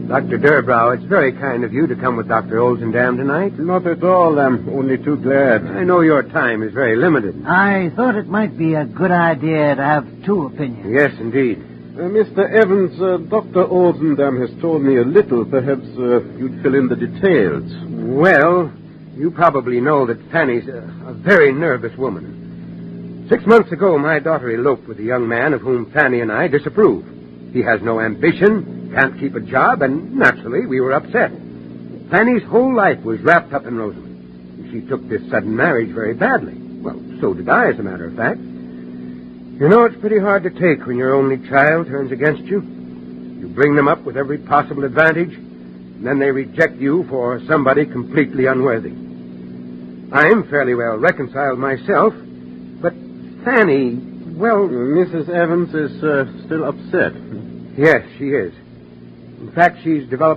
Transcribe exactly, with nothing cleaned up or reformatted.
Doctor Durbrow, it's very kind of you to come with Doctor Olzendam tonight. Not at all. I'm only too glad. I know your time is very limited. I thought it might be a good idea to have two opinions. Yes, indeed. Uh, Mister Evans, uh, Doctor Olzendam has told me a little. Perhaps uh, you'd fill in the details. Well, you probably know that Fanny's a, a very nervous woman. Six months ago, my daughter eloped with a young man of whom Fanny and I disapprove. He has no ambition, can't keep a job, and naturally we were upset. Fanny's whole life was wrapped up in Rosamond. She took this sudden marriage very badly. Well, so did I, as a matter of fact. You know, it's pretty hard to take when your only child turns against you. You bring them up with every possible advantage, and then they reject you for somebody completely unworthy. I'm fairly well reconciled myself, but Fanny, well... Missus Evans is uh, still upset. Yes, she is. In fact, she's developed